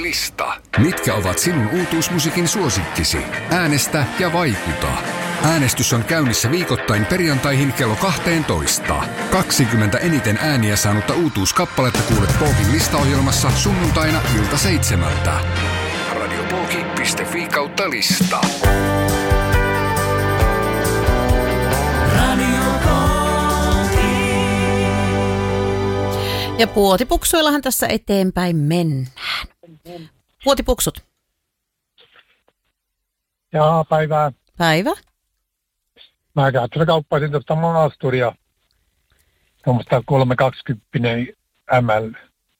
lista. Mitkä ovat sinun uutuusmusiikin suosikkisi? Äänestä ja vaikuta. Äänestys on käynnissä viikoittain perjantaihin kello 12. 20 eniten ääniä saanutta uutuuskappaletta kuulet Pookin listaohjelmassa sunnuntaina ilta 7. Radiopooki.fi/lista. Ja puotipuksuillahan tässä eteenpäin mennään. Puotipuksut. Jaa, päivää. Päivä. Mä kauppasin tuosta maasturia. Tuommoista 320 ML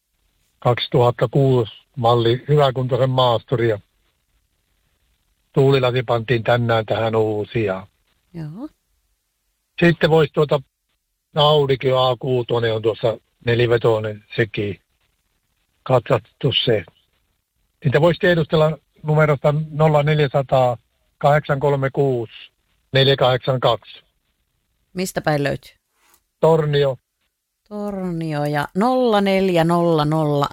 2006 malli, hyväkuntoisen maasturia. Tuulilasi pantiin tänään tähän uusia. Joo. Sitten voisi Audikin A6 on tuossa nelivetoinen sekin. Katsastettu se. Niitä voisi tiedustella numerosta 0400 836 482. Mistä päin löytyy? Tornio ja 0400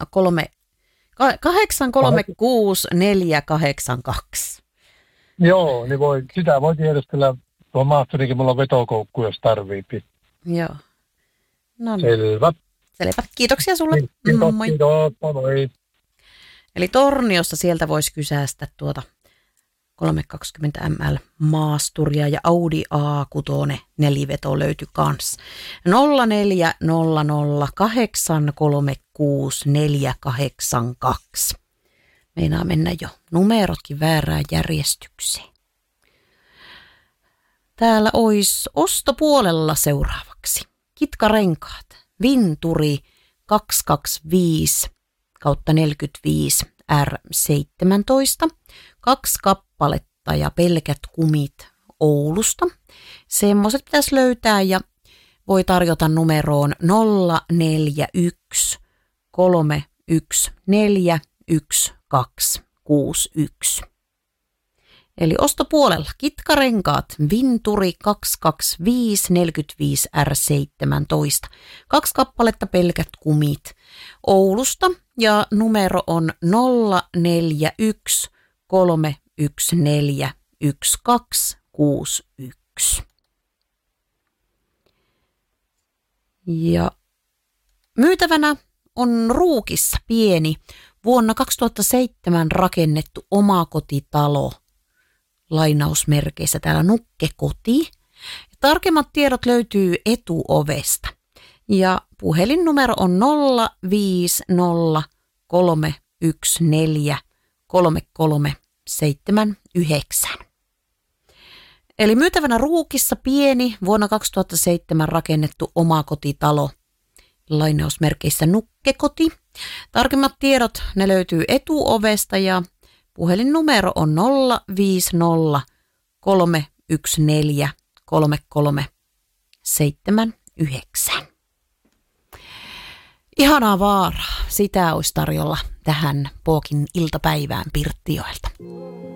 836 482. Joo, niin sitä voi tiedustella. Tuo maasturikin mulla on vetokoukku, jos tarvii. Joo. No niin. Selvä. Kiitoksia sulle. Kiitos, Moi. Moi. Eli Torniosta sieltä voisi kysästä 320 ml maasturia ja Audi A6 neliveto löytyi kanssa. 0400 836 482. Meinaa mennä jo numerotkin väärään järjestykseen. Täällä olisi ostopuolella seuraavaksi. Kitkarenkaat, Vinturi 225/45 R17, 2 kappaletta ja pelkät kumit Oulusta. Semmoiset pitäisi löytää ja voi tarjota numeroon 041 314 1261. Eli ostopuolella kitkarenkaat Vinturi 225/45 R17, 2 kappaletta pelkät kumit Oulusta ja numero on 041 314 1261. Ja myytävänä on Ruukissa pieni vuonna 2007 rakennettu omakotitalo. Lainausmerkeissä täällä Nukkekoti. Tarkemmat tiedot löytyy etuovesta. Ja puhelinnumero on 050 314 3379. Eli myytävänä Ruukissa pieni vuonna 2007 rakennettu omakotitalo. Lainausmerkeissä Nukkekoti. Tarkemmat tiedot ne löytyy etuovesta ja puhelinnumero on 050 314 3379. Ihanaa vaaraa. Sitä olisi tarjolla tähän Pookin iltapäivään Pirttioilta.